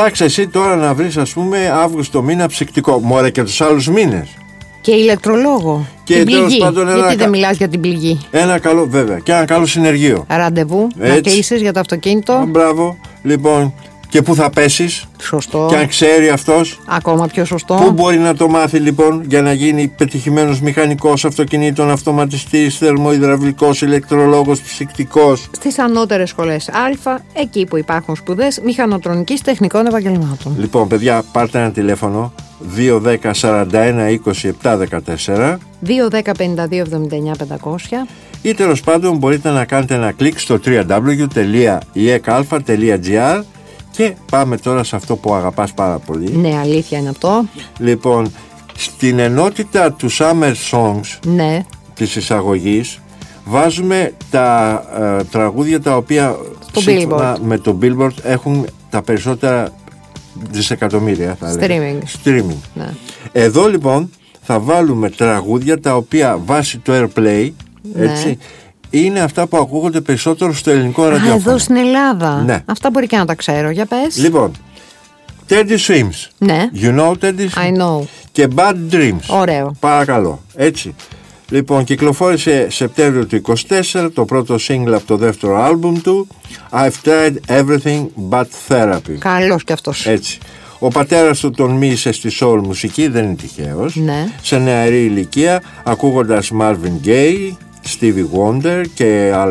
Ψάξε εσύ τώρα να βρεις, ας πούμε, Αύγουστο μήνα ψυκτικό. Μωρέ, και τους άλλους μήνες. Και ηλεκτρολόγο. Και την πληγή. πάντων, Γιατί δεν μιλάς για την πληγή? Ένα καλό, βέβαια, και ένα καλό συνεργείο. Ραντεβού, να κλείσεις για το αυτοκίνητο. Μπράβο. Λοιπόν, και πού θα πέσεις. Σωστό. Και αν ξέρει αυτός. Ακόμα πιο σωστό. Πού μπορεί να το μάθει λοιπόν για να γίνει πετυχημένος μηχανικός αυτοκινήτων, αυτοματιστής, θερμοϊδραυλικός, ηλεκτρολόγος, ψυκτικός? Στις ανώτερες σχολές Α, εκεί που υπάρχουν σπουδές μηχανοτρονικής τεχνικών επαγγελμάτων. Λοιπόν, παιδιά, πάρτε ένα τηλέφωνο 210 41 27 14 210 52 79 500 ή τέλος πάντων μπορείτε να κάνετε ένα κλικ στο www.ekalfa.gr. Και πάμε τώρα σε αυτό που αγαπάς πάρα πολύ. Ναι, αλήθεια είναι αυτό. Λοιπόν, στην ενότητα του Summer Songs, ναι, της εισαγωγής, βάζουμε τα τραγούδια τα οποία Billboard. Με το Billboard έχουν τα περισσότερα δισεκατομμύρια, θα Streaming. Ναι. Εδώ λοιπόν θα βάλουμε τραγούδια τα οποία βάσει το Airplay, έτσι, ναι, είναι αυτά που ακούγονται περισσότερο στο ελληνικό ραδιόφωνο. Εδώ στην Ελλάδα. Ναι. Αυτά μπορεί και να τα ξέρω. Για πες. Λοιπόν, Teddy Swims. Ναι. You know Teddy Swims? I know. Και Bad Dreams. Ωραίο. Παρακαλώ. Έτσι. Λοιπόν, κυκλοφόρησε Σεπτέμβριο του 24 το πρώτο single από το δεύτερο άλμπουμ του, I've tried everything but therapy. Καλός κι αυτός. Έτσι. Ο πατέρας του τον μίλησε στη soul μουσική, δεν είναι τυχαίος. Ναι. Σε νεαρή ηλικία, ακούγοντας Marvin Gaye, Stevie Wonder και